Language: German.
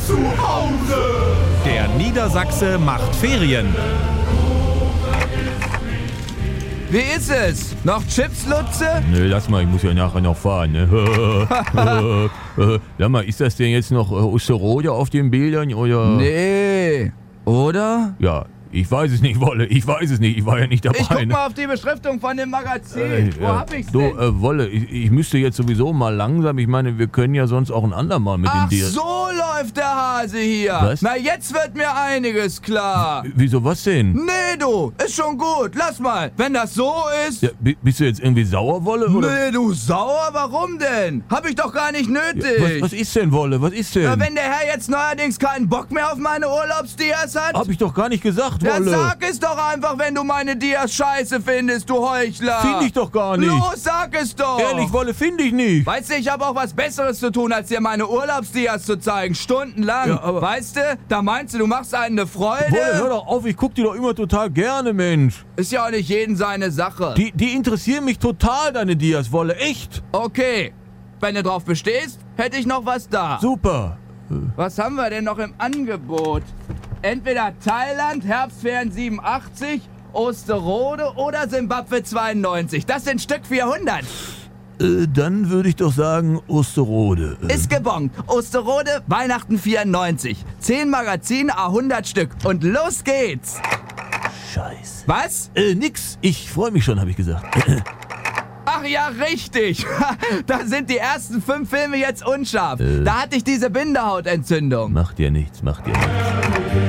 zu Hause. Der Niedersachse macht Ferien. Wie ist es? Noch Chips, Lutze? Ne, lass mal, ich muss ja nachher noch fahren, ne? Sag mal, ist das denn jetzt noch Osterode auf den Bildern, oder? Nee. Oder? Ja, ich weiß es nicht, Wolle, ich weiß es nicht, ich war ja nicht dabei. Ich guck ne? mal auf die Beschriftung von dem Magazin. Wo hab ich's Du, denn? Wolle, ich müsste jetzt sowieso mal langsam, ich meine, wir können ja sonst auch ein andermal mit Ach, dem Deal. so läuft der Hase hier. Was? Na, jetzt wird mir einiges klar. Wieso, was denn? Nee, du, ist schon gut. Lass mal. Wenn das so ist... Ja, bist du jetzt irgendwie sauer, Wolle? Oder? Nee, du sauer? Warum denn? Hab ich doch gar nicht nötig. Was ist denn, Wolle, was ist denn? Na, wenn der Herr jetzt neuerdings keinen Bock mehr auf meine Urlaubsdias hat... Hab ich doch gar nicht gesagt, Ja, Wolle. sag es doch einfach, wenn du meine Dias scheiße findest, du Heuchler. Finde ich doch gar nicht. Los, sag es doch. Ehrlich, Wolle, finde ich nicht. Weißt du, ich habe auch was Besseres zu tun, als dir meine Urlaubsdias zu zeigen, stundenlang. Ja, aber- weißt du, da meinst du machst einen eine Freude? Wolle, hör doch auf, ich guck die doch immer total gerne, Mensch. Ist ja auch nicht jeden seine Sache. Die interessieren mich total, deine Dias, Wolle, echt. Okay, wenn du drauf bestehst, hätte ich noch was da. Super. Was haben wir denn noch im Angebot? Entweder Thailand, Herbstferien 87, Osterode oder Simbabwe 92. Das sind Stück 400. Dann würde ich doch sagen Osterode. Ist gebongt. Osterode, Weihnachten 94. 10 Magazine, 100 Stück. Und los geht's. Scheiße. Was? Nix. Ich freue mich schon, habe ich gesagt. Ach ja, richtig. Da sind die ersten 5 Filme jetzt unscharf. Da hatte ich diese Bindehautentzündung. Macht dir nichts, macht dir nichts.